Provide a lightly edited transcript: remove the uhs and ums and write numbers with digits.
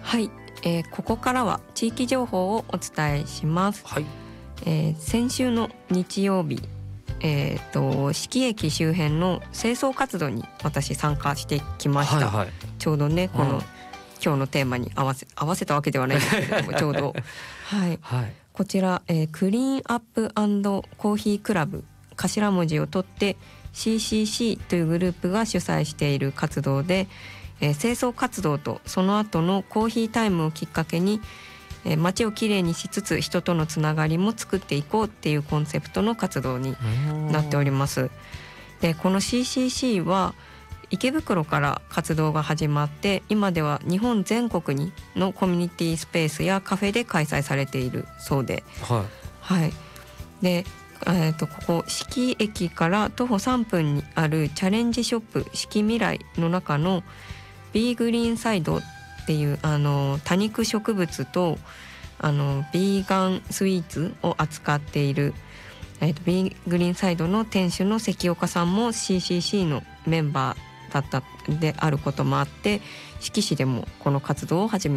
はい、ここからは地域情報をお伝えします。 はい。 先週の日曜日、四季駅周辺の清掃活動に私参加してきました。 はいはい、 ちょうどねこの、今日のテーマに合わせたわけではないんですけれどもちょうどはい、 はい、 こちら、クリーンアップ&コーヒークラブ、頭文字を取って CCC というグループが主催している活動で、清掃活動とその後のコーヒータイムをきっかけに、街をきれいにしつつ人とのつながりも作っていこうっていうコンセプトの活動になっております。でこの CCC は池袋から活動が始まって、今では日本全国のコミュニティスペースやカフェで開催されているそうで、はい、で、ここ四季駅から徒歩3分にあるチャレンジショップ四季未来の中のビーグリーンサイドっていう多肉植物とビーガンスイーツを扱っている、ビーグリーンサイドの店主の関岡さんも CCC のメンバーだったであることもあって、志木市でもこの活動を始め